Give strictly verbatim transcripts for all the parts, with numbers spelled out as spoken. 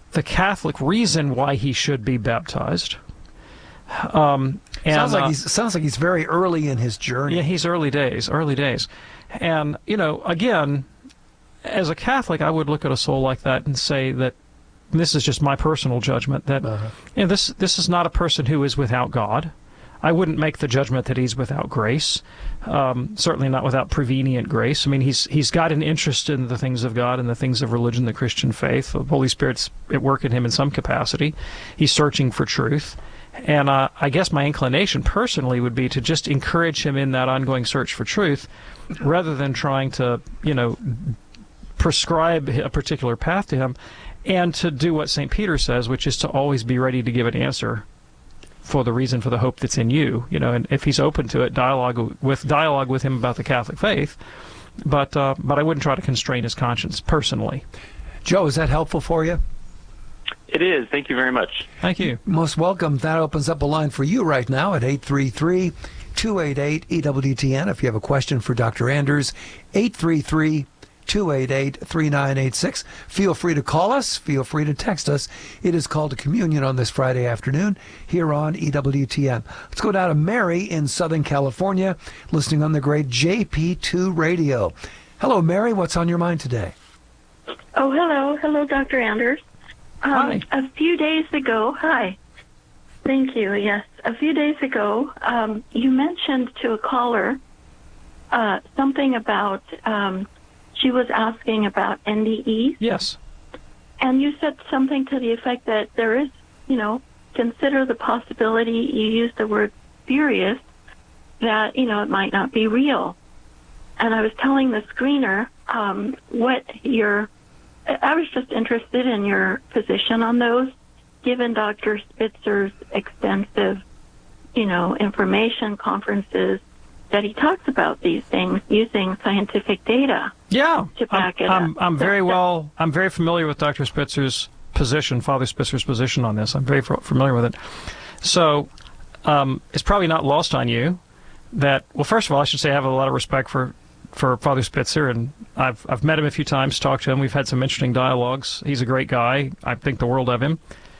the Catholic reason why he should be baptized. Um, and, sounds like uh, he's sounds like he's very early in his journey. Yeah, he's early days, early days. And, you know, again, as a Catholic, I would look at a soul like that and say that, and this is just my personal judgment, that Uh-huh. you know, this this is not a person who is without God. I wouldn't make the judgment that he's without grace, um, certainly not without prevenient grace. I mean, he's he's got an interest in the things of God and the things of religion, the Christian faith. The Holy Spirit's at work in him in some capacity. He's searching for truth. And uh, I guess my inclination personally would be to just encourage him in that ongoing search for truth rather than trying to, you know, prescribe a particular path to him, and to do what Saint Peter says, which is to always be ready to give an answer for the reason for the hope that's in you. You know, and if he's open to it, dialogue with dialogue with him about the Catholic faith. But uh, but I wouldn't try to constrain his conscience personally. Joe, is that helpful for you? It is. Thank you very much. Thank you. Most welcome. That opens up a line for you right now at eight three three, two eight eight, E W T N. If you have a question for Doctor Anders, eight three three, two eight eight, three nine eight six. Feel free to call us. Feel free to text us. It is called to communion on this Friday afternoon here on E W T N. Let's go down to Mary in Southern California, listening on the great J P two radio. Hello, Mary. What's on your mind today? Oh, hello. Hello, Doctor Anders. Um, Hi. A few days ago, hi. Thank you, yes. A few days ago, um, you mentioned to a caller uh, something about, um, she was asking about N D E. Yes. And you said something to the effect that there is, you know, consider the possibility, you used the word spurious, that, you know, it might not be real. And I was telling the screener um, what your... I was just interested in your position on those, given Doctor Spitzer's extensive, you know, information conferences that he talks about these things using scientific data. Yeah. To back I'm, it I'm, up. I'm very So- well, I'm very familiar with Doctor Spitzer's position, Father Spitzer's position on this. I'm very f- familiar with it. So um, it's probably not lost on you that, well, first of all, I should say I have a lot of respect for for Father Spitzer, and I've I've met him a few times, talked to him. We've had some interesting dialogues. He's a great guy. I think the world of him.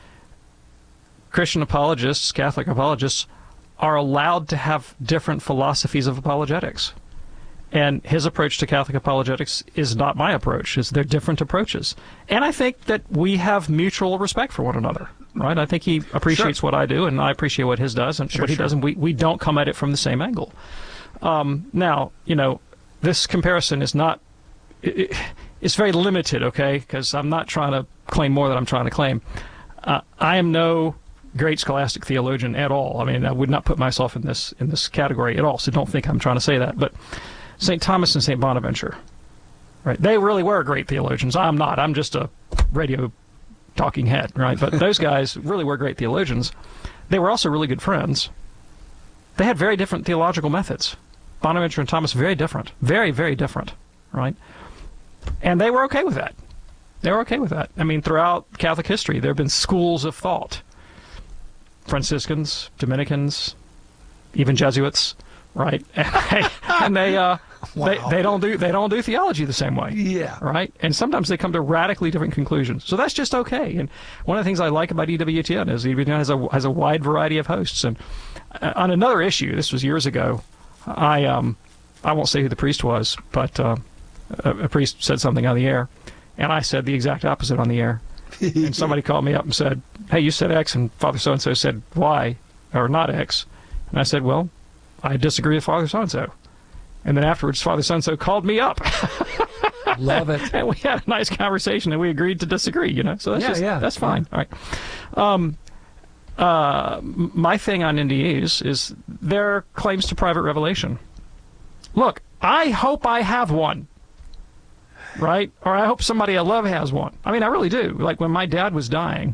Christian apologists, Catholic apologists, are allowed to have different philosophies of apologetics. And his approach to Catholic apologetics is not my approach. It's they're different approaches. And I think that we have mutual respect for one another, right? I think he appreciates Sure. what I do, and I appreciate what his does, and Sure, what he sure. does, and we, we don't come at it from the same angle. Um, now, you know, this comparison is not, it, it, it's very limited, okay, because I'm not trying to claim more than I'm trying to claim. Uh, I am no great scholastic theologian at all. I mean, I would not put myself in this in this category at all, so don't think I'm trying to say that. But Saint Thomas and Saint Bonaventure, right, they really were great theologians. I'm not. I'm just a radio talking head, right? But those guys really were great theologians. They were also really good friends. They had very different theological methods. Bonaventure and Thomas, very different. Very, very different, right? And they were okay with that. They were okay with that. I mean, throughout Catholic history, there have been schools of thought. Franciscans, Dominicans, even Jesuits, right? And they uh, Wow. they they don't do they don't do theology the same way. Yeah. Right? And sometimes they come to radically different conclusions. So that's just okay. And one of the things I like about E W T N is E W T N has a has a wide variety of hosts. And uh, on another issue, this was years ago, I um I won't say who the priest was, but uh, a, a priest said something on the air, and I said the exact opposite on the air. And somebody called me up and said, "Hey, you said X, and Father so-and-so said Y, or not X." And I said, "Well, I disagree with Father so-and-so." And then afterwards, Father so-and-so called me up. Love it. And we had a nice conversation, and we agreed to disagree, you know. So that's Yeah, just, yeah, that's fine. yeah. All right. Um, uh, my thing on N D Es is their claims to private revelation. Look, I hope I have one. Right? Or I hope somebody I love has one. I mean, I really do. Like when my dad was dying,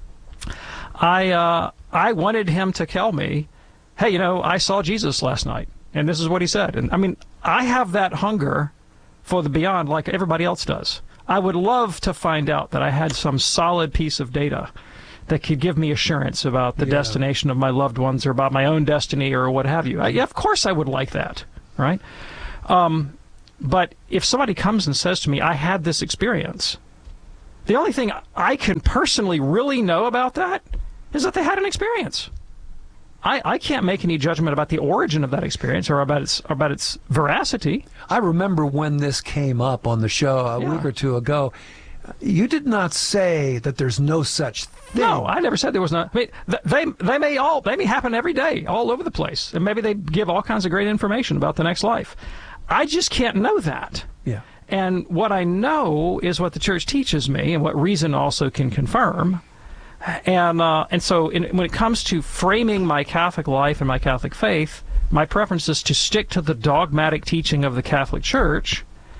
I uh, I wanted him to tell me, "Hey, you know, I saw Jesus last night, and this is what he said." And I mean, I have that hunger for the beyond like everybody else does. I would love to find out that I had some solid piece of data that could give me assurance about the Yeah. destination of my loved ones or about my own destiny or what have you. I, yeah, of course I would like that, right? Um, but if somebody comes and says to me, "I had this experience," The only thing I can personally really know about that is that they had an experience. I, I can't make any judgment about the origin of that experience or about its or about its veracity. I remember when this came up on the show a Yeah. week or two ago. You did not say that there's no such thing. No, I never said there was not. I mean, th- they they may all they may happen every day, all over the place, and maybe they give all kinds of great information about the next life. I just can't know that. Yeah. And what I know is what the church teaches me, and what reason also can confirm. And uh, and so in, when it comes to framing my Catholic life and my Catholic faith, my preference is to stick to the dogmatic teaching of the Catholic Church.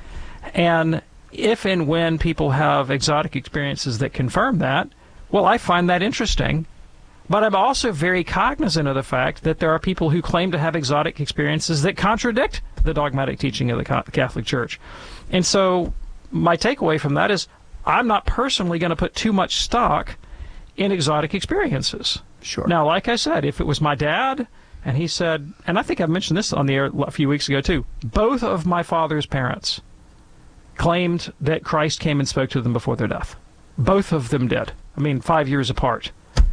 And if and when people have exotic experiences that confirm that, well, I find that interesting. But I'm also very cognizant of the fact that there are people who claim to have exotic experiences that contradict the dogmatic teaching of the Catholic Church. And so my takeaway from that is I'm not personally going to put too much stock in exotic experiences. Sure. Now, like I said, if it was my dad and he said, and I think I mentioned this on the air a few weeks ago too, both of my father's parents claimed that Christ came and spoke to them before their death. Both of them did. I mean, five years apart.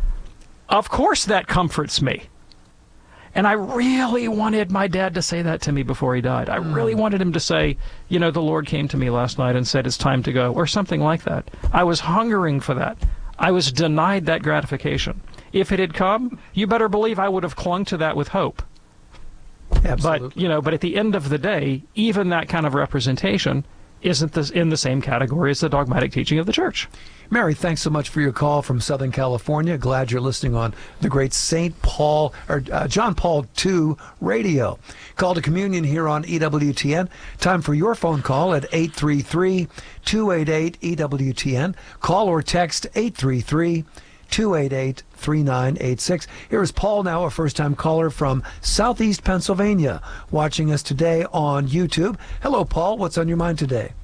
Of course that comforts me. And I really wanted my dad to say that to me before he died. I really wanted him to say, you know, the Lord came to me last night and said it's time to go, or something like that. I was hungering for that. I was denied that gratification. If it had come, you better believe I would have clung to that with hope. Absolutely. But, you know, but at the end of the day, even that kind of representation isn't this in the same category as the dogmatic teaching of the Church. Mary, thanks so much for your call from Southern California. Glad you're listening on the great Saint Paul or uh, John Paul the Second radio. Call to communion here on E W T N. Time for your phone call at eight three three, two eight eight, E W T N. Call or text eight three three, two eight eight, three nine eight six. Here is Paul now, a first-time caller from Southeast Pennsylvania, watching us today on YouTube. Hello, Paul. What's on your mind today?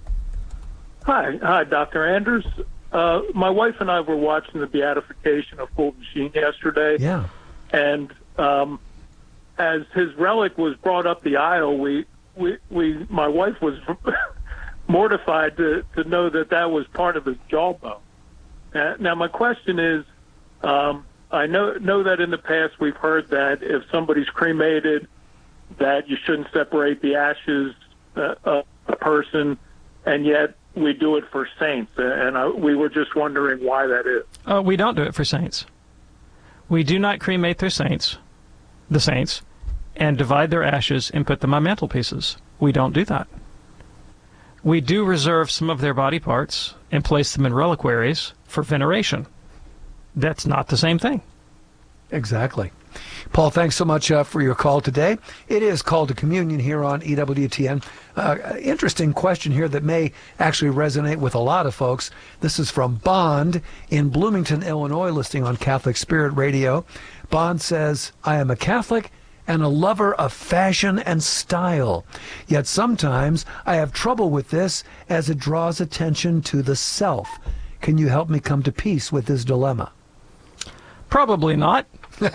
Hi, hi, Doctor Anders. Uh, my wife and I were watching the beatification of Fulton Sheen yesterday. Yeah. And um, as his relic was brought up the aisle, we, we, we my wife was mortified to, to know that that was part of his jawbone. Uh, now, my question is, um, I know know that in the past we've heard that if somebody's cremated, that you shouldn't separate the ashes uh, of a person, and yet we do it for saints, and I, we were just wondering why that is. Uh, we don't do it for saints. We do not cremate their saints, the saints, and divide their ashes and put them on mantelpieces. We don't do that. We do reserve some of their body parts and place them in reliquaries for veneration. That's not the same thing. Exactly. Paul, thanks so much uh, for your call today. It is Call to Communion here on E W T N. Uh, interesting question here that may actually resonate with a lot of folks. This is from Bond in Bloomington, Illinois, listening on Catholic Spirit Radio. Bond says, I am a Catholic and a lover of fashion and style. Yet sometimes I have trouble with this as it draws attention to the self. Can you help me come to peace with this dilemma? Probably not. To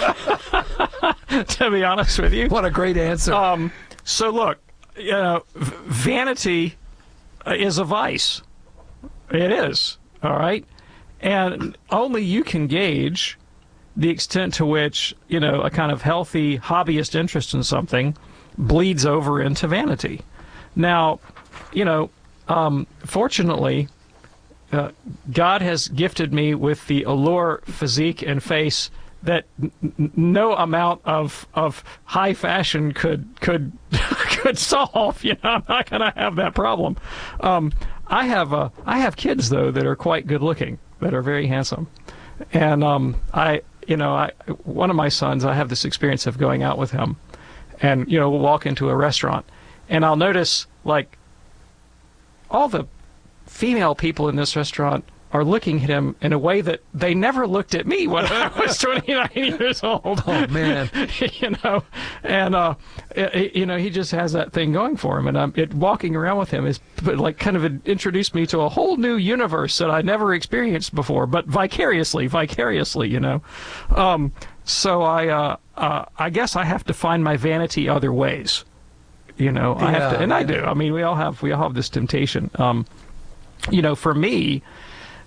be honest with you. What a great answer. Um, so look, you know, v- vanity is a vice. It is, all right? And only you can gauge the extent to which, you know, a kind of healthy hobbyist interest in something bleeds over into vanity. Now, you know, um, fortunately, uh, God has gifted me with the allure, physique, and face that n- n- no amount of of high fashion could could could solve. You know, I'm not going to have that problem. Um, I have uh, I have kids though that are quite good looking, that are very handsome, and um, I you know I one of my sons, I have this experience of going out with him, and you know we'll walk into a restaurant, and I'll notice like all the female people in this restaurant are looking at him in a way that they never looked at me when I was twenty-nine years old. Oh, man. You know, and, uh, it, you know, he just has that thing going for him. And um, it, walking around with him is like kind of introduced me to a whole new universe that I never experienced before, but vicariously, vicariously, you know. Um, so I, uh, uh, I guess I have to find my vanity other ways. You know, I have Yeah, to, and I yeah. do. I mean, we all have, we all have this temptation. Um, you know, for me,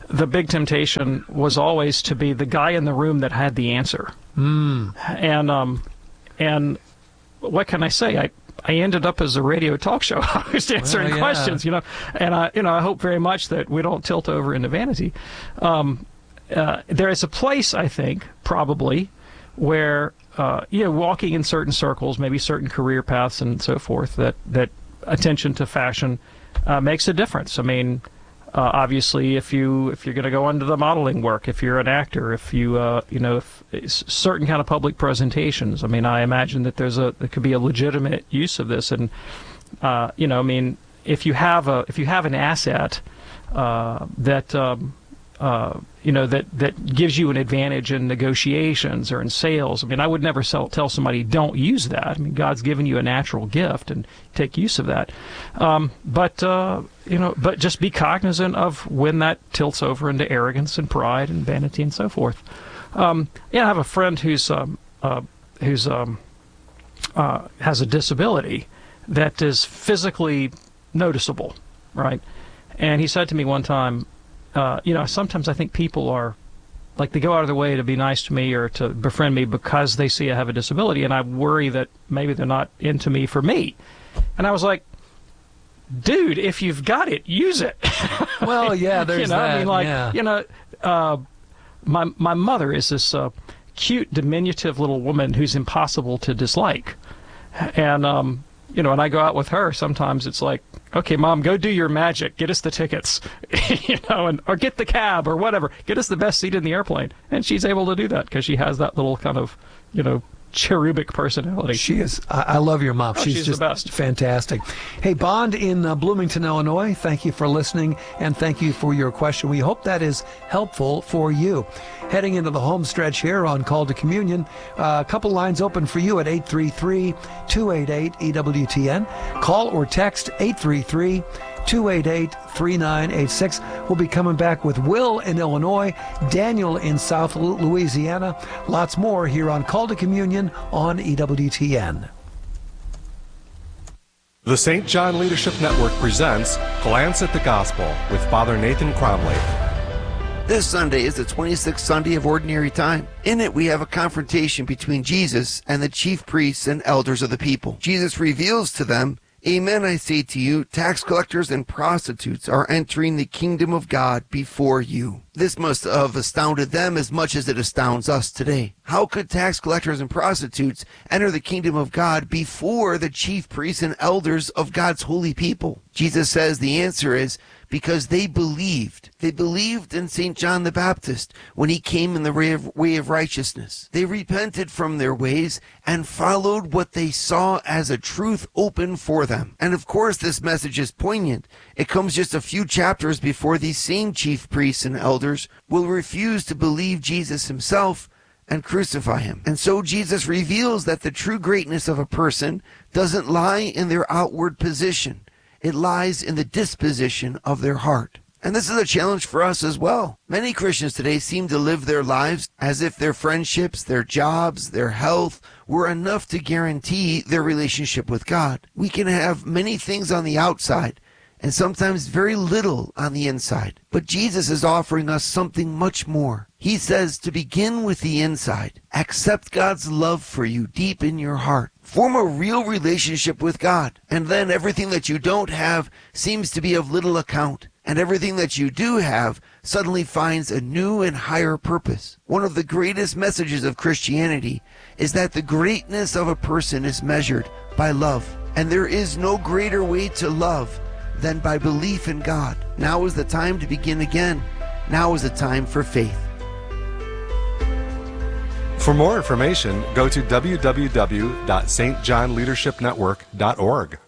the big temptation was always to be the guy in the room that had the answer. Mm. And um, and what can I say? I I ended up as a radio talk show host answering Well, yeah. questions, you know. And I you know I hope very much that we don't tilt over into vanity. Um, uh, there is a place, I think, probably, where uh, you know, walking in certain circles, maybe certain career paths and so forth, that that attention to fashion uh, makes a difference. I mean. Uh, obviously, if you if you're going to go into the modeling work, if you're an actor, if you uh, you know, if it's certain kind of public presentations, I mean, I imagine that there's a there could be a legitimate use of this, and uh, you know, I mean, if you have a if you have an asset uh, that um, uh, you know that that gives you an advantage in negotiations or in sales, I mean, I would never sell, tell somebody don't use that. I mean, God's given you a natural gift, and take use of that. Um, but uh, you know, but just be cognizant of when that tilts over into arrogance and pride and vanity and so forth. Um, yeah, I have a friend who's um, uh, who's um, uh, has a disability that is physically noticeable, right? And he said to me one time, uh, you know, sometimes I think people are like they go out of their way to be nice to me or to befriend me because they see I have a disability, and I worry that maybe they're not into me for me. And I was like, dude, if you've got it, use it. Well, yeah, there's you know, that. I mean, like, yeah. you know, uh, my my mother is this uh, cute, diminutive little woman who's impossible to dislike, and um, you know, and I go out with her. Sometimes it's like, okay, Mom, go do your magic, get us the tickets, you know, and or get the cab or whatever, get us the best seat in the airplane, and she's able to do that because she has that little kind of, you know, cherubic personality. She is. I, I love your mom. Oh, she's, she's just the best. Fantastic. Hey, Bond in uh, Bloomington, Illinois, thank you for listening, and thank you for your question. We hope that is helpful for you. Heading into the home stretch here on Call to Communion, uh, a couple lines open for you at eight three three, two eight eight, E W T N. Call or text eight three three, two eight eight, three nine eight six. We'll be coming back with Will in Illinois, Daniel in South Louisiana. Lots more here on Call to Communion on E W T N. The Saint John Leadership Network presents Glance at the Gospel with Father Nathan Cromley. This Sunday is the twenty-sixth Sunday of Ordinary Time. In it, we have a confrontation between Jesus and the chief priests and elders of the people. Jesus reveals to them, "Amen, I say to you, tax collectors and prostitutes are entering the kingdom of God before you." This must have astounded them as much as it astounds us today. How could tax collectors and prostitutes enter the kingdom of God before the chief priests and elders of God's holy people? Jesus says the answer is because they believed. They believed in Saint John the Baptist when he came in the way of, way of righteousness. They repented from their ways and followed what they saw as a truth open for them. And of course, this message is poignant. It comes just a few chapters before these same chief priests and elders will refuse to believe Jesus himself and crucify him. And so Jesus reveals that the true greatness of a person doesn't lie in their outward position. It lies in the disposition of their heart. And this is a challenge for us as well. Many Christians today seem to live their lives as if their friendships, their jobs, their health were enough to guarantee their relationship with God. We can have many things on the outside and sometimes very little on the inside. But Jesus is offering us something much more. He says to begin with the inside. Accept God's love for you deep in your heart. Form a real relationship with God. And then everything that you don't have seems to be of little account. And everything that you do have suddenly finds a new and higher purpose. One of the greatest messages of Christianity is that the greatness of a person is measured by love. And there is no greater way to love than by belief in God. Now is the time to begin again. Now is the time for faith. For more information, go to w w w dot s t john leadership network dot org.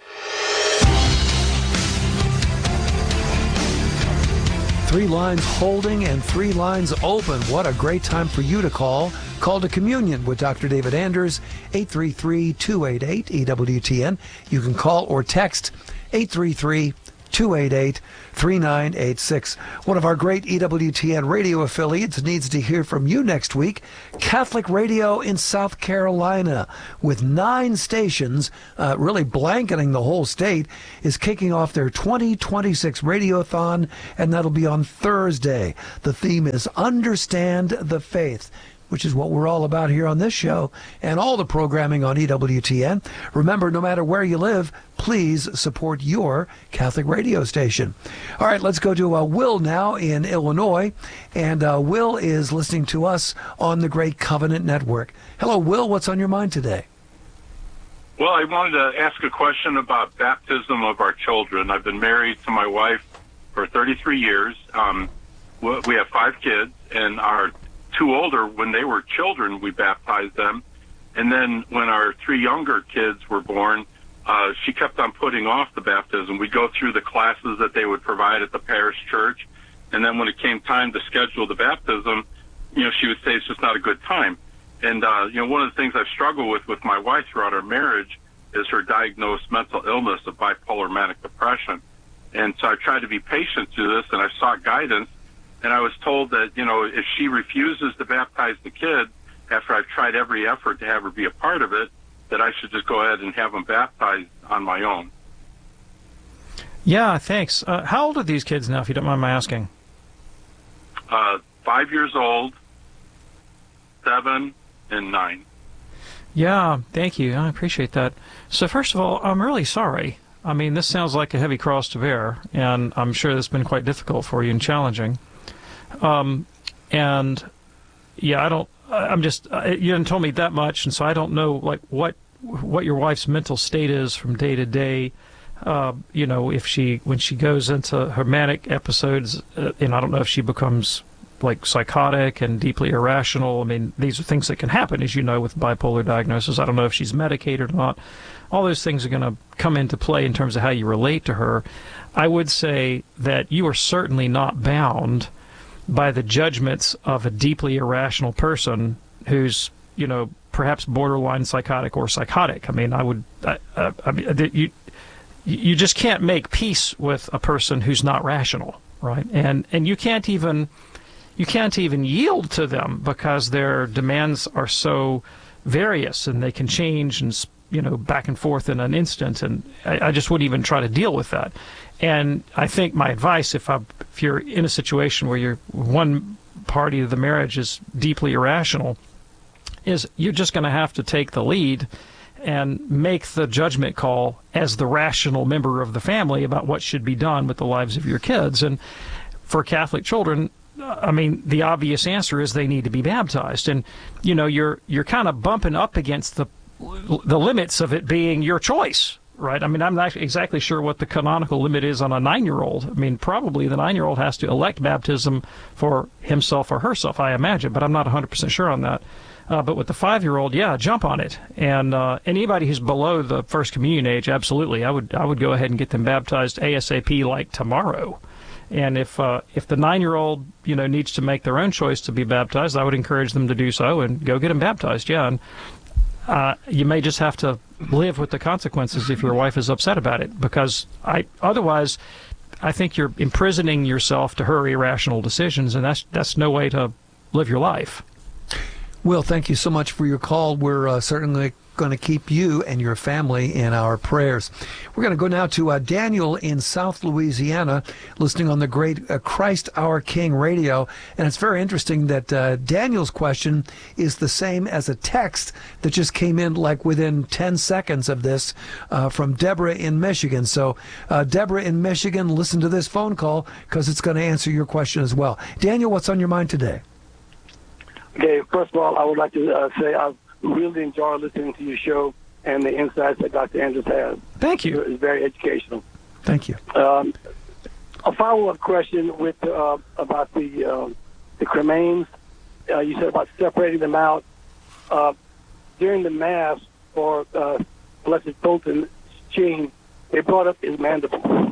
Three lines holding and three lines open. What a great time for you to call. Call to Communion with Doctor David Anders, eight three three, two eight eight, E W T N. You can call or text eight three three, two eight eight, three nine eight six. One of our great E W T N radio affiliates needs to hear from you next week. Catholic Radio in South Carolina, with nine stations, uh, really blanketing the whole state, is kicking off their twenty twenty-six Radiothon, and that'll be on Thursday. The theme is Understand the Faith, which is what we're all about here on this show and all the programming on E W T N. Remember, no matter where you live, please support your Catholic radio station. All right, let's go to uh, Will now in Illinois. And uh, Will is listening to us on the Great Covenant Network. Hello, Will. What's on your mind today? Well, I wanted to ask a question about baptism of our children. I've been married to my wife for thirty-three years. Um, we have five kids, and our two older, when they were children, we baptized them. And then when our three younger kids were born, uh, she kept on putting off the baptism. We'd go through the classes that they would provide at the parish church. And then when it came time to schedule the baptism, you know, she would say it's just not a good time. And, uh, you know, one of the things I've struggled with with my wife throughout our marriage is her diagnosed mental illness of bipolar manic depression. And so I tried to be patient through this, and I sought guidance. And I was told that, you know, if she refuses to baptize the kid after I've tried every effort to have her be a part of it, that I should just go ahead and have them baptized on my own. Yeah, thanks. Uh, how old are these kids now, if you don't mind my asking? Uh, five years old, seven, and nine. Yeah, thank you. I appreciate that. So first of all, I'm really sorry. I mean, this sounds like a heavy cross to bear, and I'm sure this has been quite difficult for you and challenging. Um, and yeah, I don't, I'm just, you haven't told me that much, and so I don't know, like, what, what your wife's mental state is from day to day. Uh, you know, if she, when she goes into her manic episodes, uh, and I don't know if she becomes, like, psychotic and deeply irrational. I mean, these are things that can happen, as you know, with bipolar diagnosis. I don't know if she's medicated or not. All those things are going to come into play in terms of how you relate to her. I would say that you are certainly not bound by the judgments of a deeply irrational person who's, you know, perhaps borderline psychotic or psychotic. I mean, I would, I, I, I mean, you, you just can't make peace with a person who's not rational, right? And and you can't even, you can't even yield to them because their demands are so various and they can change and, you know, back and forth in an instant. And I, I just wouldn't even try to deal with that. And I think my advice, if I, if you're in a situation where you're one party of the marriage is deeply irrational, is you're just going to have to take the lead and make the judgment call as the rational member of the family about what should be done with the lives of your kids. And for Catholic children, I mean, the obvious answer is they need to be baptized. And, you know, you're you're kind of bumping up against the the limits of it being your choice, right? I mean, I'm not exactly sure what the canonical limit is on a nine-year-old. I mean, probably the nine-year-old has to elect baptism for himself or herself, I imagine, but I'm not one hundred percent sure on that. Uh, but with the five-year-old, yeah, jump on it. And uh, anybody who's below the First Communion age, absolutely, I would I would go ahead and get them baptized ASAP, like tomorrow. And if uh, if the nine-year-old, you know, needs to make their own choice to be baptized, I would encourage them to do so and go get them baptized. Yeah, and uh, you may just have to live with the consequences if your wife is upset about it, because I otherwise, I think you're imprisoning yourself to her irrational decisions, and that's that's no way to live your life. Will, thank you so much for your call. We're uh, certainly going to keep you and your family in our prayers. We're going to go now to uh, Daniel in South Louisiana, listening on the great uh, Christ Our King radio. And it's very interesting that uh, Daniel's question is the same as a text that just came in like within ten seconds of this uh, from Deborah in Michigan. So uh, Deborah in Michigan, listen to this phone call because it's going to answer your question as well. Daniel, what's on your mind today? Okay, first of all, I would like to uh, say I've really enjoyed listening to your show and the insights that Doctor Andrews has. Thank you. It's very educational. Thank you. Um, a follow-up question with uh, about the uh, the cremains. Uh, you said about separating them out. Uh, during the Mass for uh, Blessed Fulton Sheen, they brought up his mandible.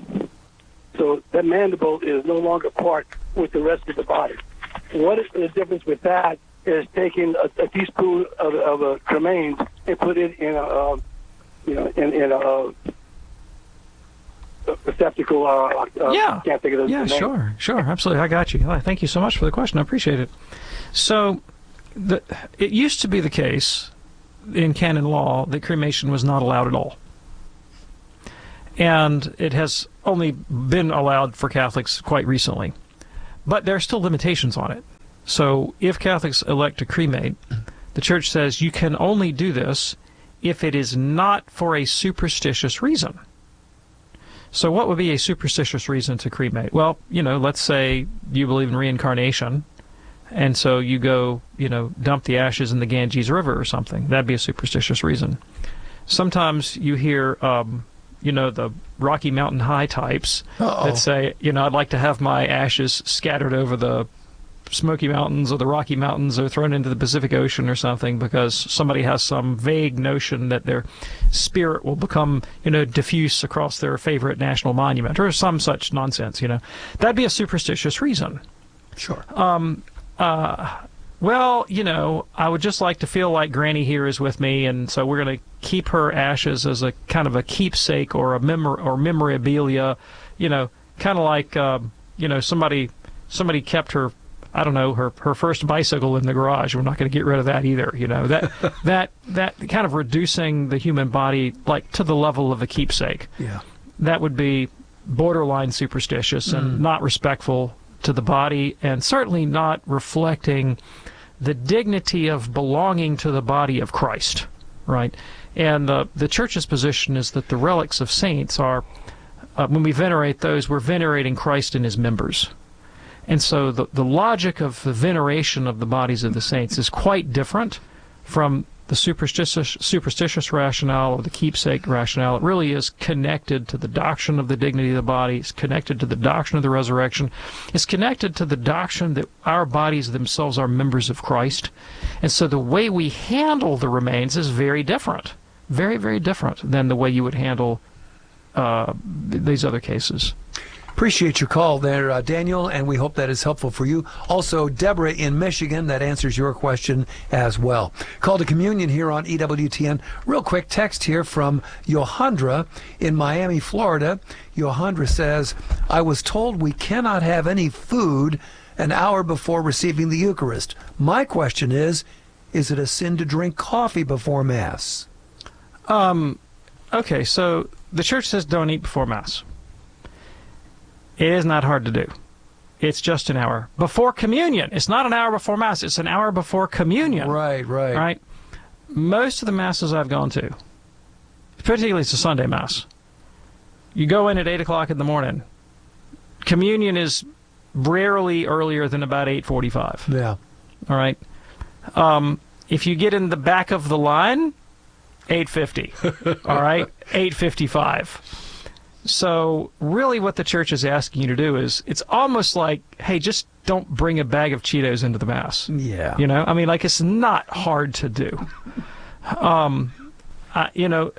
So that mandible is no longer part with the rest of the body. What is the difference with that? Is taking a, a teaspoon of, of a cremains and put it in a, uh, you know, in, in a, receptacle. Uh, uh, Yeah. Can't think of the Yeah, name. sure, sure, absolutely. I got you. Well, thank you so much for the question. I appreciate it. So, the, it used to be the case in canon law that cremation was not allowed at all. And it has only been allowed for Catholics quite recently. But there are still limitations on it. So if Catholics elect to cremate, the Church says you can only do this if it is not for a superstitious reason. So what would be a superstitious reason to cremate? Well, you know, let's say you believe in reincarnation, and so you go, you know, dump the ashes in the Ganges River or something. That'd be a superstitious reason. Sometimes you hear, um, you know, the Rocky Mountain High types Uh-oh. that say, you know, I'd like to have my ashes scattered over the Smoky Mountains or the Rocky Mountains or thrown into the Pacific Ocean or something because somebody has some vague notion that their spirit will become, you know, diffuse across their favorite national monument or some such nonsense, you know. That'd be a superstitious reason. Sure. Um, uh, well, you know, I would just like to feel like Granny here is with me, and so we're going to keep her ashes as a kind of a keepsake or a memor or memorabilia, you know, kind of like, um, you know, somebody somebody kept her, I don't know, her her first bicycle in the garage. We're not going to get rid of that either, you know. That that that kind of reducing the human body like to the level of a keepsake. Yeah. That would be borderline superstitious and Mm. not respectful to the body, and certainly not reflecting the dignity of belonging to the body of Christ, right? And uh, the Church's position is that the relics of saints are, uh, when we venerate those, we're venerating Christ and his members. And so the, the logic of the veneration of the bodies of the saints is quite different from the superstitious, superstitious rationale or the keepsake rationale. It really is connected to the doctrine of the dignity of the body. It's connected to the doctrine of the resurrection. It's connected to the doctrine that our bodies themselves are members of Christ. And so the way we handle the remains is very different. Very, very different than the way you would handle uh, these other cases. Appreciate your call there, uh, Daniel, and we hope that is helpful for you. Also, Deborah in Michigan, that answers your question as well. Call to communion here on E W T N. Real quick text here from Johandra in Miami, Florida. Johandra says, I was told we cannot have any food an hour before receiving the Eucharist. My question is, is it a sin to drink coffee before Mass? Um, okay, so the Church says don't eat before Mass. It is not hard to do. It's just an hour before communion. It's not an hour before Mass. It's an hour before communion. Right, right. Right? Most of the Masses I've gone to, particularly it's a Sunday Mass, you go in at eight o'clock in the morning. Communion is rarely earlier than about eight forty-five. Yeah. All right? Um, if you get in the back of the line, eight fifty. All right? eight fifty-five. So really what the Church is asking you to do is, it's almost like, hey, just don't bring a bag of Cheetos into the Mass. Yeah. You know, I mean, like, it's not hard to do. Um, uh, you know,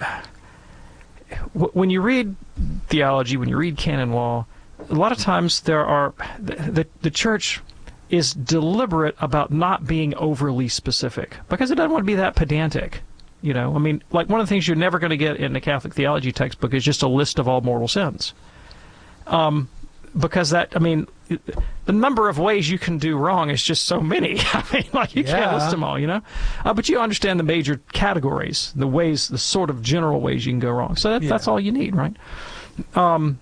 w- when you read theology, when you read canon law, a lot of times there are, the, the, the Church is deliberate about not being overly specific because it doesn't want to be that pedantic. You know, I mean, like one of the things you're never going to get in the Catholic theology textbook is just a list of all mortal sins. Um, because that, I mean, the number of ways you can do wrong is just so many. I mean, like you Yeah. can't list them all, you know? Uh, but you understand the major categories, the ways, the sort of general ways you can go wrong. So that, Yeah. that's all you need, right? Um,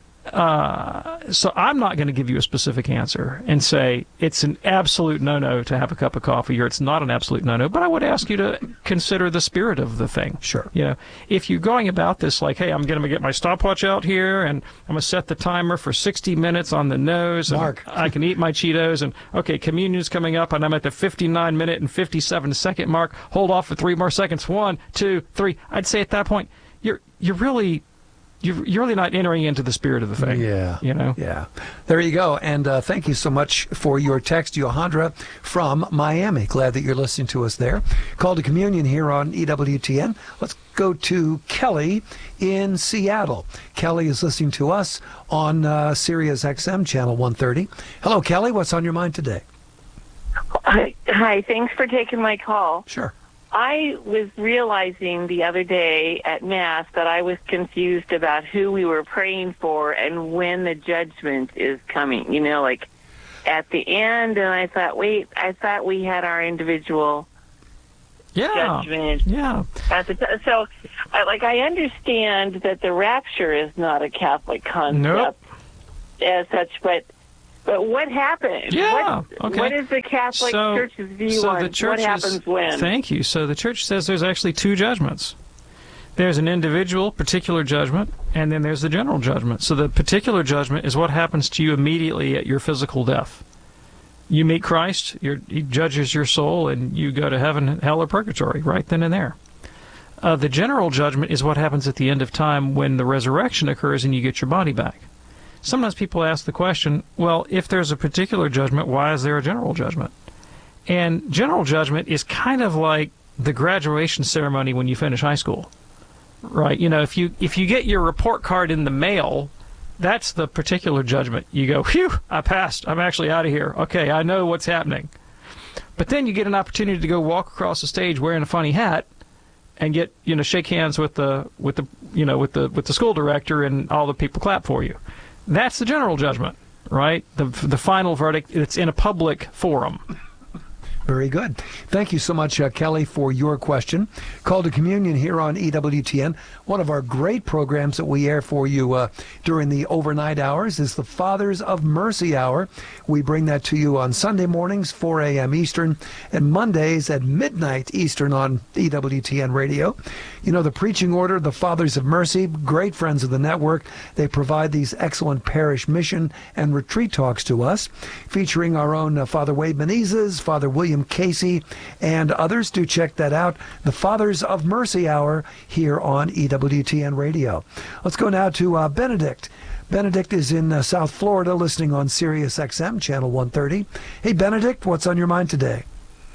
uh, so I'm not going to give you a specific answer and say it's an absolute no-no to have a cup of coffee or it's not an absolute no-no, but I would ask you to consider the spirit of the thing. Sure. You know, if you're going about this like, hey, I'm going to get my stopwatch out here and I'm going to set the timer for sixty minutes on the nose and Mark. I can eat my Cheetos and, okay, communion's coming up and I'm at the fifty-nine minute and fifty-seven second mark. Hold off for three more seconds. One, two, three. I'd say at that point, you're you're really... You're, you're really not entering into the spirit of the thing. Yeah. You know? Yeah. There you go. And uh, thank you so much for your text, Johandra from Miami. Glad that you're listening to us there. Call to communion here on E W T N. Let's go to Kelly in Seattle. Kelly is listening to us on uh, Sirius X M channel one thirty. Hello, Kelly. What's on your mind today? Hi, hi. Thanks for taking my call. Sure. I was realizing the other day at Mass that I was confused about who we were praying for and when the judgment is coming, you know, like at the end. And I thought, wait, I thought we had our individual yeah. judgment. Yeah. At the t- so, I, like, I understand that the rapture is not a Catholic concept nope. as such, but But what happened? Yeah. What, okay. what is the Catholic so, Church's view so on the church what is, happens when? Thank you. So the Church says there's actually two judgments. There's an individual, particular judgment, and then there's the general judgment. So the particular judgment is what happens to you immediately at your physical death. You meet Christ, you're, he judges your soul, and you go to heaven, hell, or purgatory right then and there. Uh, the general judgment is what happens at the end of time when the resurrection occurs and you get your body back. Sometimes people ask the question, well, if there's a particular judgment, why is there a general judgment? And general judgment is kind of like the graduation ceremony when you finish high school, right? You know, if you if you get your report card in the mail, that's the particular judgment. You go, phew, I passed. I'm actually out of here. Okay, I know what's happening. But then you get an opportunity to go walk across the stage wearing a funny hat and get, you know, shake hands with the with the you know with the with the school director, and all the people clap for you. That's the general judgment, right? The the final verdict, it's in a public forum. Very good. Thank you so much, uh, Kelly, for your question. Call to Communion here on E W T N. One of our great programs that we air for you uh, during the overnight hours is the Fathers of Mercy Hour. We bring that to you on Sunday mornings, four a.m. Eastern, and Mondays at midnight Eastern on E W T N Radio. You know, the preaching order, the Fathers of Mercy, great friends of the network. They provide these excellent parish mission and retreat talks to us, featuring our own uh, Father Wade Menezes, Father William Casey, and others. Do check that out. The Fathers of Mercy Hour here on E W T N Radio. Let's go now to uh, Benedict. Benedict is in uh, South Florida, listening on Sirius X M, channel one thirty. Hey, Benedict, what's on your mind today?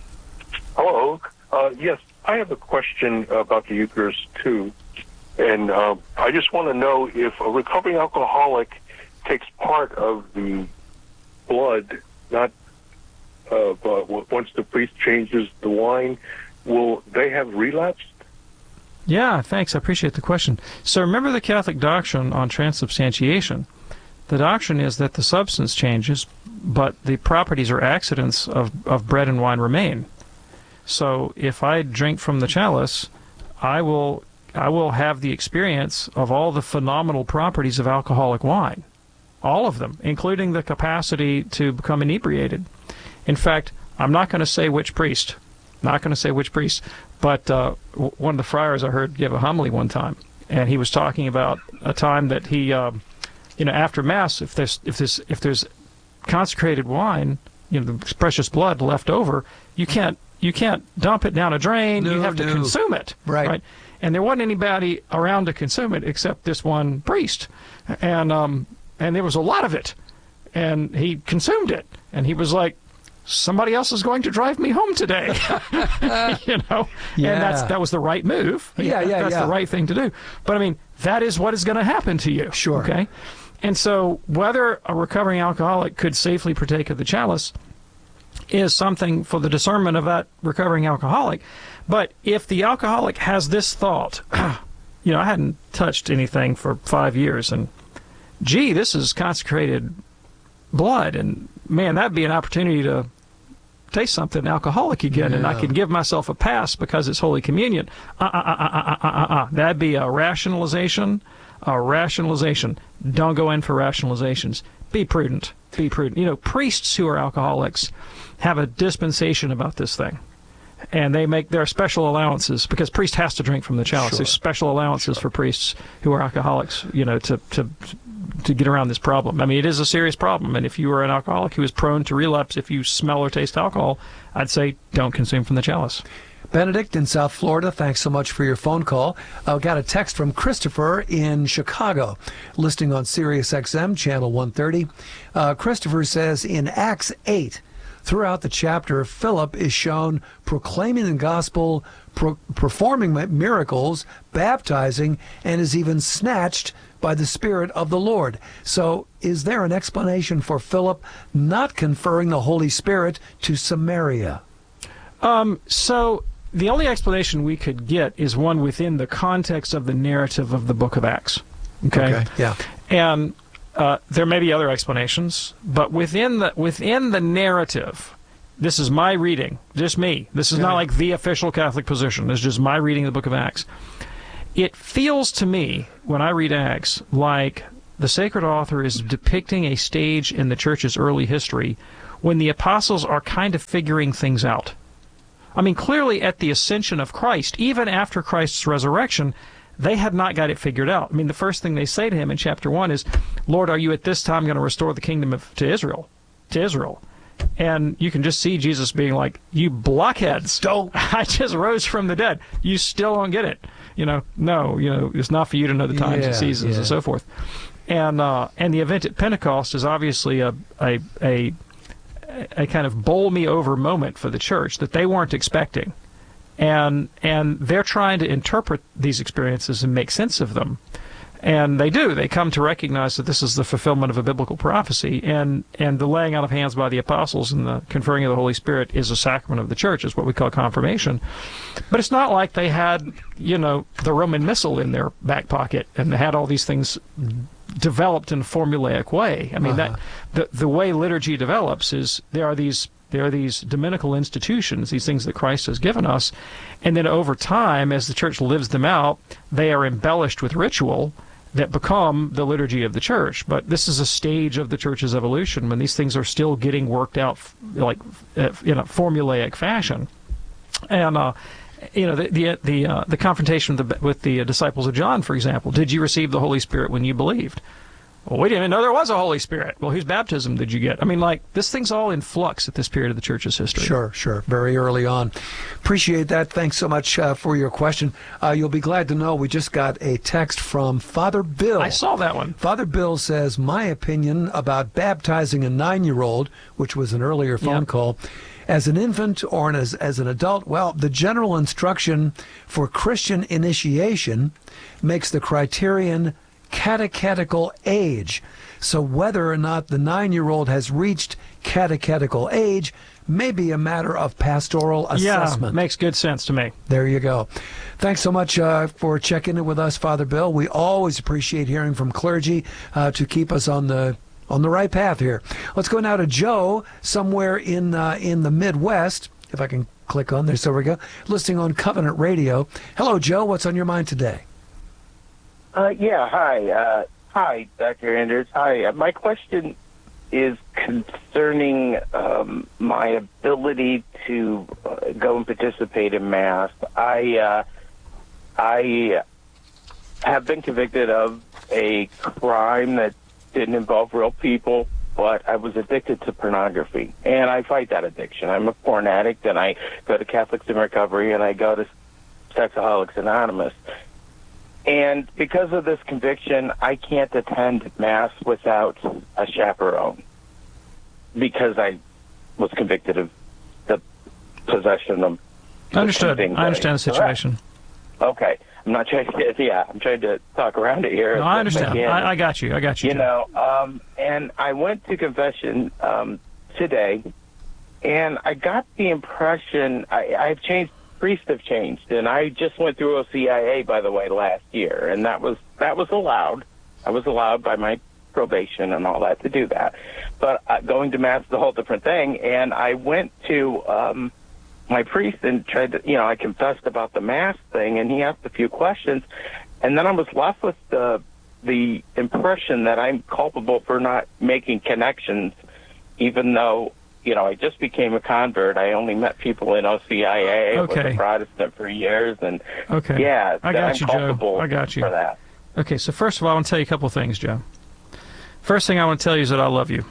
Hello. Uh, yes, I have a question about the Eucharist, too. And uh, I just want to know if a recovering alcoholic takes part of the blood, not Uh, but once the priest changes the wine, will they have relapsed? Yeah, thanks. I appreciate the question. So remember the Catholic doctrine on transubstantiation. The doctrine is that the substance changes, but the properties or accidents of, of bread and wine remain. So if I drink from the chalice, I will I will have the experience of all the phenomenal properties of alcoholic wine. All of them, including the capacity to become inebriated. In fact, I'm not going to say which priest, not going to say which priest, but uh, w- one of the friars I heard give a homily one time, and he was talking about a time that he, uh, you know, after Mass, if there's if there's if there's consecrated wine, you know, the precious blood left over, you can't you can't dump it down a drain. No, you have to no. consume it, right? right? And there wasn't anybody around to consume it except this one priest, and um, and there was a lot of it, and he consumed it, and he was like, somebody else is going to drive me home today. You know, yeah. And that's that was the right move. Yeah, yeah, That's yeah. the right thing to do. But I mean, that is what is going to happen to you. Sure. Okay. And so, whether a recovering alcoholic could safely partake of the chalice is something for the discernment of that recovering alcoholic. But if the alcoholic has this thought, you know, I hadn't touched anything for five years, and gee, this is consecrated blood, and man, that'd be an opportunity to taste something alcoholic again, yeah. and I can give myself a pass because it's Holy Communion. Uh, uh, uh, uh, uh, uh, uh, uh. That'd be a rationalization. A rationalization. Don't go in for rationalizations. Be prudent. Be prudent. You know, priests who are alcoholics have a dispensation about this thing, and they make their special allowances because priest has to drink from the chalice. Sure. There's special allowances Sure. for priests who are alcoholics. You know, to to. to get around this problem. I mean, it is a serious problem, and if you are an alcoholic who is prone to relapse if you smell or taste alcohol, I'd say don't consume from the chalice. Benedict in South Florida, thanks so much for your phone call. I got a text from Christopher in Chicago, listening on Sirius X M, channel one thirty. Uh, Christopher says, in Acts eight, throughout the chapter, Philip is shown proclaiming the gospel, pro- performing miracles, baptizing, and is even snatched by the Spirit of the Lord. So is there an explanation for Philip not conferring the Holy Spirit to Samaria? Um, so the only explanation we could get is one within the context of the narrative of the book of Acts. Okay? Okay, yeah. And uh, there may be other explanations, but within the within the narrative, this is my reading, just me. This is Yeah. not like the official Catholic position. This is just my reading of the book of Acts. It feels to me, when I read Acts, like the sacred author is depicting a stage in the church's early history when the apostles are kind of figuring things out. I mean, clearly at the ascension of Christ, even after Christ's resurrection, they had not got it figured out. I mean, the first thing they say to him in chapter one is, Lord, are you at this time going to restore the kingdom of, to Israel? To Israel. And you can just see Jesus being like, you blockheads, don't. I just rose from the dead. You still don't get it. You know, no, you know, it's not for you to know the times Yeah, and seasons yeah. and so forth. And uh, and the event at Pentecost is obviously a, a a a kind of bowl me over moment for the church that they weren't expecting. And and they're trying to interpret these experiences and make sense of them. And they do. They come to recognize that this is the fulfillment of a biblical prophecy, and, and the laying out of hands by the apostles and the conferring of the Holy Spirit is a sacrament of the church, is what we call confirmation. But it's not like they had, you know, the Roman Missal in their back pocket and they had all these things developed in a formulaic way. I mean, Uh-huh. that the the way liturgy develops is there are these there are these dominical institutions, these things that Christ has given us, and then over time, as the church lives them out, they are embellished with ritual that become the liturgy of the church. But this is a stage of the church's evolution when these things are still getting worked out, like uh, in a formulaic fashion. And uh, you know, the the the, uh, the confrontation with the, with the disciples of John, for example, did you receive the Holy Spirit when you believed? Well, we didn't even know there was a Holy Spirit. Well, whose baptism did you get? I mean, like, this thing's all in flux at this period of the church's history. Sure, sure. Very early on. Appreciate that. Thanks so much uh, for your question. Uh, you'll be glad to know we just got a text from Father Bill. I saw that one. Father Bill says, my opinion about baptizing a nine-year-old, which was an earlier phone Yep. call, as an infant or as, as an adult, well, the general instruction for Christian initiation makes the criterion catechetical age. So whether or not the nine-year-old has reached catechetical age may be a matter of pastoral assessment. Yeah, makes good sense to me. There you go. Thanks so much uh, for checking in with us, Father Bill. We always appreciate hearing from clergy uh, to keep us on the on the right path here. Let's go now to Joe, somewhere in uh, in the Midwest. If I can click on there, so we go. Listening on Covenant Radio. Hello, Joe. What's on your mind today? Uh, yeah, hi. Uh, hi, Doctor Anders. Hi. Uh, my question is concerning um, my ability to uh, go and participate in Mass. I, uh, I have been convicted of a crime that didn't involve real people, but I was addicted to pornography, and I fight that addiction. I'm a porn addict, and I go to Catholics in Recovery, and I go to Sexaholics Anonymous. And because of this conviction, I can't attend Mass without a chaperone because I was convicted of the possession of Understood. things. I understand the situation. Okay. I'm not trying to, yeah, I'm trying to talk around it here. No, I understand. I, I got you. I got you. You Joe. know, um, and I went to confession um, today, and I got the impression, I, I've changed, priests have changed, and I just went through O C I A, by the way, last year, and that was that was allowed. I was allowed by my probation and all that to do that. But uh, going to Mass is a whole different thing, and I went to um, my priest and tried to, you know, I confessed about the Mass thing, and he asked a few questions, and then I was left with the the impression that I'm culpable for not making connections, even though, you know, I just became a convert. I only met people in O C I A. Okay. I was a Protestant for years, and Okay. yeah, I that got I'm you, Joe. culpable I got you. for that. Okay, so first of all, I want to tell you a couple of things, Joe. First thing I want to tell you is that I love you.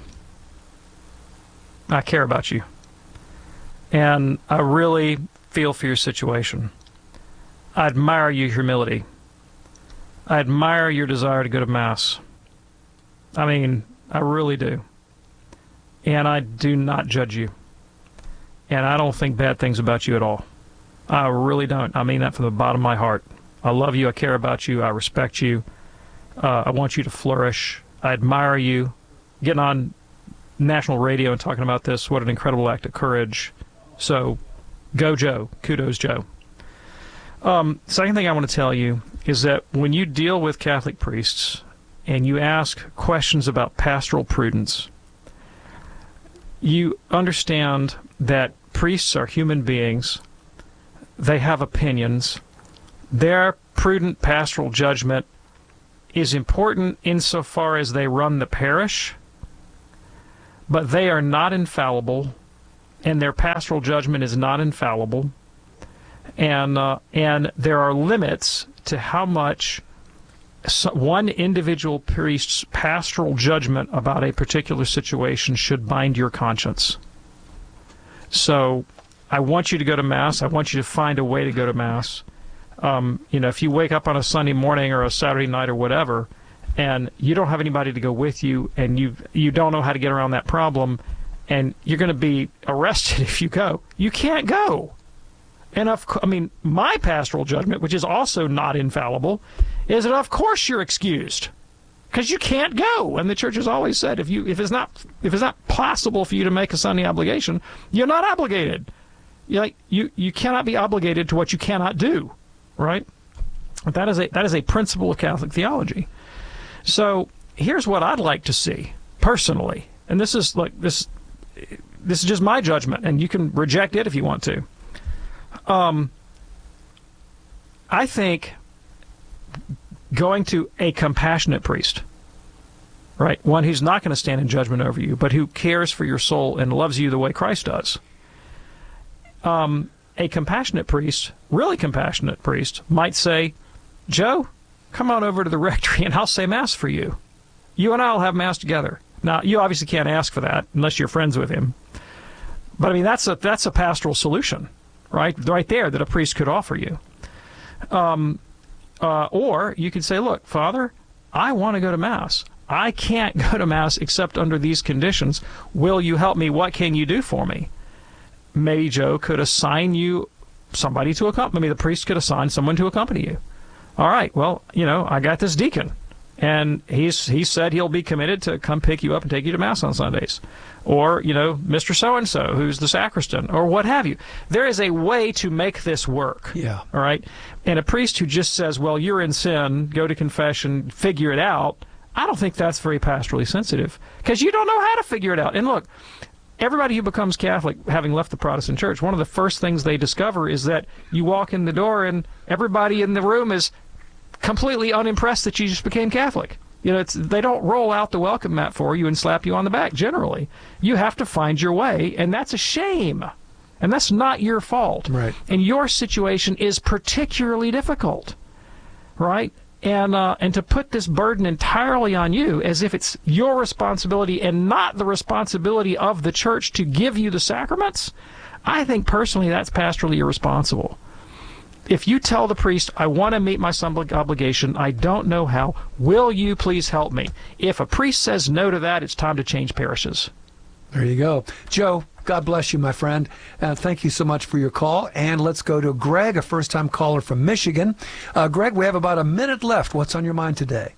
I care about you. And I really feel for your situation. I admire your humility. I admire your desire to go to Mass. I mean, I really do. And I do not judge you. And I don't think bad things about you at all. I really don't. I mean that from the bottom of my heart. I love you. I care about you. I respect you. Uh, I want you to flourish. I admire you. Getting on national radio and talking about this, what an incredible act of courage. So go Joe. Kudos, Joe. Um, second thing I want to tell you is that when you deal with Catholic priests and you ask questions about pastoral prudence, you understand that priests are human beings. They have opinions. Their prudent pastoral judgment is important insofar as they run the parish, but they are not infallible, and their pastoral judgment is not infallible, and uh, and there are limits to how much one individual priest's pastoral judgment about a particular situation should bind your conscience. So I want you to go to Mass. I want you to find a way to go to Mass. Um, you know, if you wake up on a Sunday morning or a Saturday night or whatever, and you don't have anybody to go with you, and you you don't know how to get around that problem, and you're going to be arrested if you go, you can't go. And of, I mean, my pastoral judgment, which is also not infallible, is that of course you're excused, because you can't go. And the Church has always said, if you if it's not if it's not possible for you to make a Sunday obligation, you're not obligated. You're like you you cannot be obligated to what you cannot do. Right? That is a that is a principle of Catholic theology. So here's what I'd like to see personally, and this is like this this is just my judgment, and you can reject it if you want to. Um, I think going to a compassionate priest, right, one who's not going to stand in judgment over you, but who cares for your soul and loves you the way Christ does. Um. A compassionate priest, really compassionate priest, might say, Joe, come on over to the rectory and I'll say Mass for you. You and I will have Mass together. Now, you obviously can't ask for that unless you're friends with him. But, I mean, that's a that's a pastoral solution, right? Right there that a priest could offer you. Um, uh, or you could say, look, Father, I want to go to Mass. I can't go to Mass except under these conditions. Will you help me? What can you do for me? Maybe Joe could assign you somebody to accompany. Maybe the priest could assign someone to accompany you. All right, well, you know, I got this deacon, and he's he said he'll be committed to come pick you up and take you to Mass on Sundays. Or, you know, Mister So-and-so, who's the sacristan, or what have you. There is a way to make this work. Yeah. All right? And a priest who just says, well, you're in sin, go to confession, figure it out, I don't think that's very pastorally sensitive, because you don't know how to figure it out. And look, everybody who becomes Catholic, having left the Protestant Church, one of the first things they discover is that you walk in the door and everybody in the room is completely unimpressed that you just became Catholic. You know, it's, they don't roll out the welcome mat for you and slap you on the back, generally. You have to find your way, and that's a shame. And that's not your fault. Right. And your situation is particularly difficult, right? And uh, and to put this burden entirely on you as if it's your responsibility and not the responsibility of the Church to give you the sacraments, I think personally that's pastorally irresponsible. If you tell the priest, I want to meet my obligation, I don't know how, will you please help me? If a priest says no to that, it's time to change parishes. There you go. Joe, God bless you, my friend. Uh, thank you so much for your call. And let's go to Greg, a first-time caller from Michigan. Uh, Greg, we have about a minute left. What's on your mind today?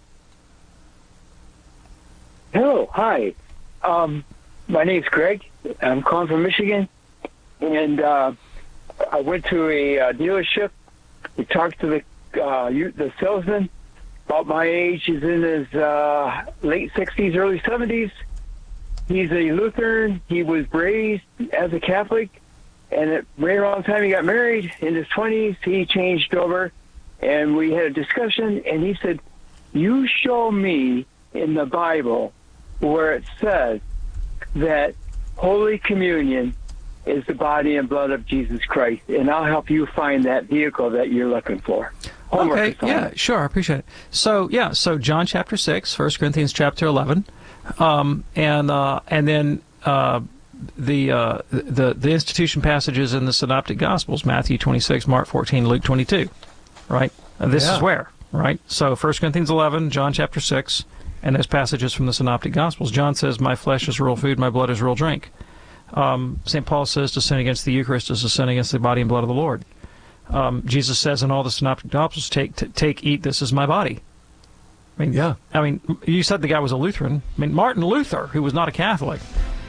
Hello. Hi. Um, my name's Greg. I'm calling from Michigan. And uh, I went to a uh, dealership. We talked to the uh, the salesman. About my age. He's in his uh, late sixties, early seventies. He's a Lutheran. He was raised as a Catholic, and at right around the time he got married, in his twenties, he changed over, and we had a discussion, and he said, you show me in the Bible where it says that Holy Communion is the body and blood of Jesus Christ, and I'll help you find that vehicle that you're looking for. Homework okay, assignment. yeah, sure, I appreciate it. So, yeah, so John chapter six, First Corinthians chapter eleven, um, and uh, and then uh, the, uh, the the institution passages in the Synoptic Gospels, Matthew twenty-six, Mark fourteen, Luke twenty-two, right? And this Yeah. is where, right? So First Corinthians eleven, John chapter six, and those passages from the Synoptic Gospels. John says, my flesh is real food, my blood is real drink. Um, Saint Paul says to sin against the Eucharist is to sin against the body and blood of the Lord. Um, Jesus says in all the Synoptic Gospels, take, t- take, eat, this is my body. I mean, yeah. I mean, you said the guy was a Lutheran. I mean, Martin Luther, who was not a Catholic,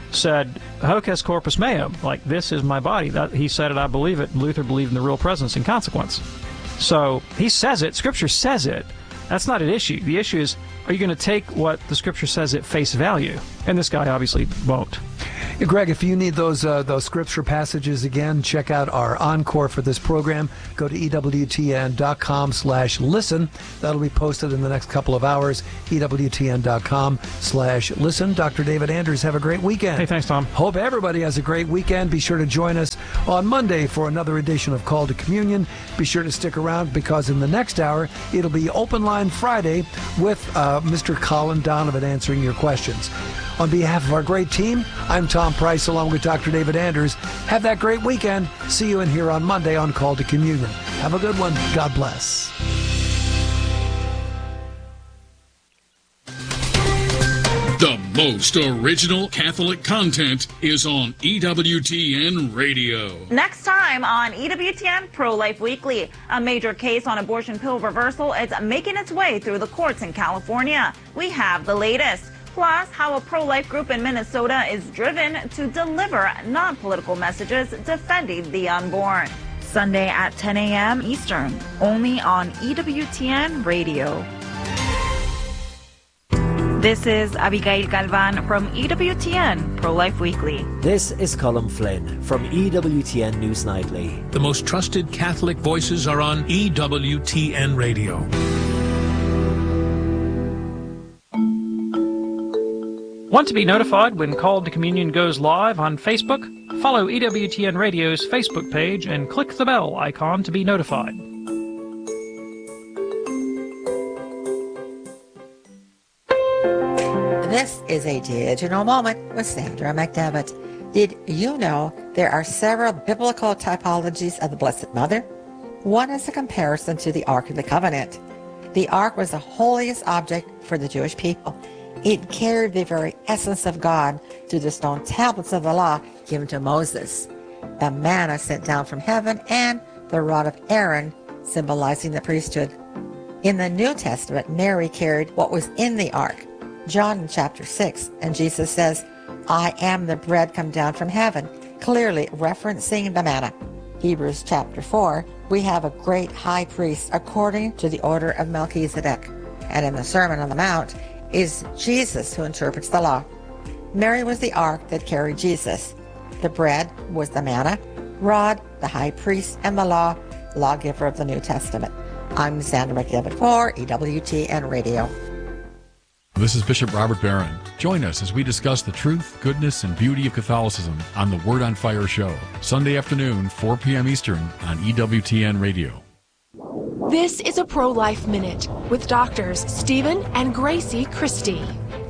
said, hoc est corpus meum, like, this is my body. That, he said it, I believe it. Luther believed in the real presence and consequence. So he says it. Scripture says it. That's not an issue. The issue is, are you going to take what the Scripture says at face value? And this guy obviously won't. Hey, Greg, if you need those uh, those Scripture passages again, check out our encore for this program. Go to E W T N dot com slash listen. That'll be posted in the next couple of hours. E W T N dot com slash listen. Doctor David Anders, have a great weekend. Hey, thanks, Tom. Hope everybody has a great weekend. Be sure to join us on Monday for another edition of Call to Communion. Be sure to stick around because in the next hour, it'll be Open Line Friday with uh, Mister Colin Donovan answering your questions. On behalf of our great team, I'm Tom Price along with Doctor David Anders. Have that great weekend. See you in here on Monday on Call to Communion. Have a good one. God bless. The most original Catholic content is on E W T N Radio. Next time on E W T N Pro-Life Weekly, a major case on abortion pill reversal is making its way through the courts in California. We have the latest. Plus, how a pro-life group in Minnesota is driven to deliver non-political messages defending the unborn. Sunday at ten a.m. Eastern, only on E W T N Radio. This is Abigail Galvan from E W T N Pro-Life Weekly. This is Colin Flynn from E W T N News Nightly. The most trusted Catholic voices are on E W T N Radio. Want to be notified when Call to Communion goes live on Facebook? Follow E W T N Radio's Facebook page and click the bell icon to be notified. This is a digital moment with Sandra McDevitt. Did you know there are several biblical typologies of the Blessed Mother? One is a comparison to the Ark of the Covenant. The Ark was the holiest object for the Jewish people. It carried the very essence of God through the stone tablets of the law given to Moses, the manna sent down from heaven, and the rod of Aaron symbolizing the priesthood. In the New Testament, Mary carried what was in the ark. John chapter six, and Jesus says, I am the bread come down from heaven, clearly referencing the manna. Hebrews chapter four, we have a great high priest according to the order of Melchizedek. And in the Sermon on the Mount, is Jesus who interprets the law. Mary was the ark that carried Jesus. The bread was the manna, rod, the high priest, and the law, lawgiver of the New Testament. I'm Sandra McDevitt for E W T N Radio. This is Bishop Robert Barron. Join us as we discuss the truth, goodness, and beauty of Catholicism on the Word on Fire show, Sunday afternoon, four p.m. Eastern on E W T N Radio. This is a Pro-Life Minute with doctors Stephen and Gracie Christie.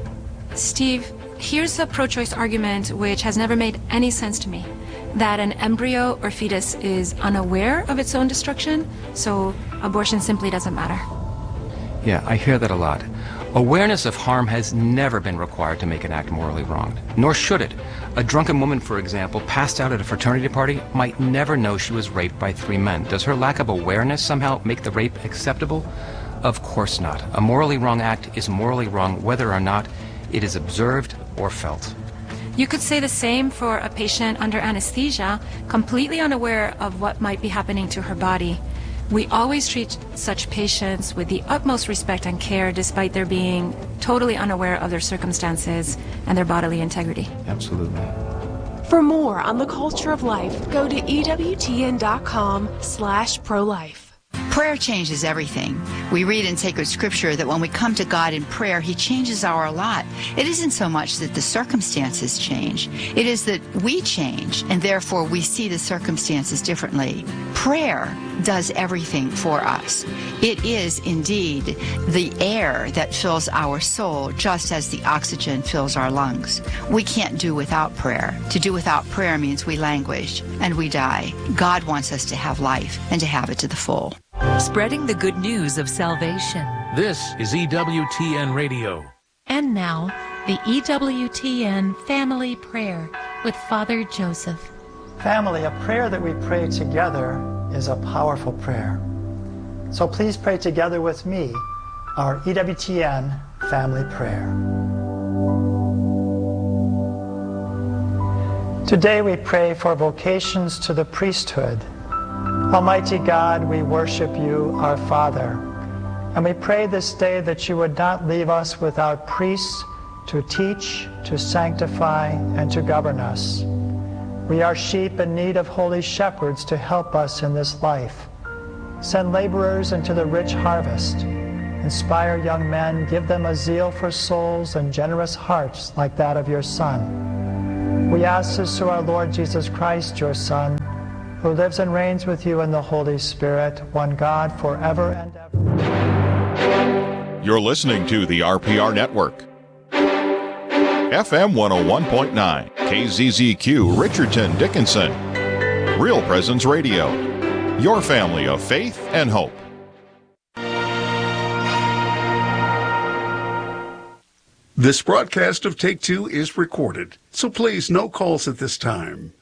Steve, here's a pro-choice argument which has never made any sense to me. That an embryo or fetus is unaware of its own destruction, so abortion simply doesn't matter. Yeah, I hear that a lot. Awareness of harm has never been required to make an act morally wrong, nor should it. A drunken woman, for example, passed out at a fraternity party might never know she was raped by three men. Does her lack of awareness somehow make the rape acceptable? Of course not. A morally wrong act is morally wrong whether or not it is observed or felt. You could say the same for a patient under anesthesia, completely unaware of what might be happening to her body. We always treat such patients with the utmost respect and care despite their being totally unaware of their circumstances and their bodily integrity. Absolutely. For more on the culture of life, go to E W T N dot com slash pro-life. Prayer changes everything. We read in sacred scripture that when we come to God in prayer, He changes our lot. It isn't so much that the circumstances change. It is that we change, and therefore we see the circumstances differently. Prayer does everything for us. It is indeed the air that fills our soul, just as the oxygen fills our lungs. We can't do without prayer. To do without prayer means we languish and we die. God wants us to have life and to have it to the full. Spreading the good news of salvation. This is E W T N Radio. And now, the E W T N Family Prayer with Father Joseph. Family, a prayer that we pray together is a powerful prayer. So please pray together with me our E W T N Family Prayer. Today we pray for vocations to the priesthood. Almighty God, we worship you, our Father, and we pray this day that you would not leave us without priests to teach, to sanctify, and to govern us. We are sheep in need of holy shepherds to help us in this life. Send laborers into the rich harvest. Inspire young men, give them a zeal for souls and generous hearts like that of your Son. We ask this through our Lord Jesus Christ, your Son, who lives and reigns with you in the Holy Spirit, one God, forever and ever. You're listening to the R P R Network. F M one oh one point nine, K Z Z Q, Richardson, Dickinson. Real Presence Radio. Your family of faith and hope. This broadcast of Take Two is recorded, so please no calls at this time.